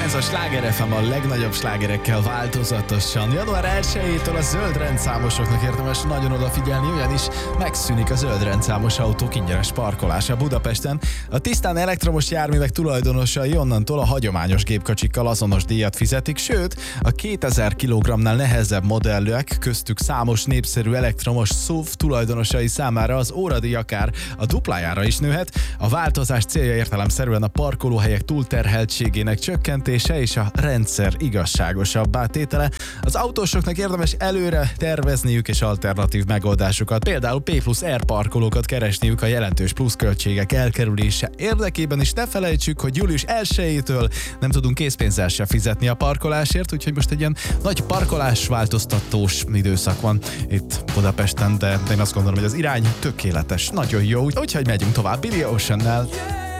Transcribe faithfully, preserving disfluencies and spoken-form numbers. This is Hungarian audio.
Ez a Sláger ef em a legnagyobb slágerekkel változatosan. január elsejétől a zöld rendszámosoknak érdemes nagyon odafigyelni, ugyanis megszűnik a zöld rendszámos autók ingyenes parkolása Budapesten. A tisztán elektromos járművek tulajdonosai onnantól a hagyományos gépkocsikkal azonos díjat fizetik, sőt, a kétezer kilogrammnál nehezebb modellűek, köztük számos népszerű elektromos SUV tulajdonosai számára az óradíj akár a duplájára is nőhet. A változás célja értelemszerűen a parkolóhelyek túlterheltségének csökkentése és a rendszer igazságosabbá tétele. Az autósoknak érdemes előre tervezniük és alternatív megoldásokat, például P plusz R parkolókat keresniük a jelentős pluszköltségek elkerülése érdekében, és ne felejtsük, hogy július elsejétől nem tudunk készpénzzel se fizetni a parkolásért, úgyhogy most egy ilyen nagy parkolás változtatós időszak van itt Budapesten, de én azt gondolom, hogy az irány tökéletes, nagyon jó, úgyhogy megyünk tovább Billy Oceannel.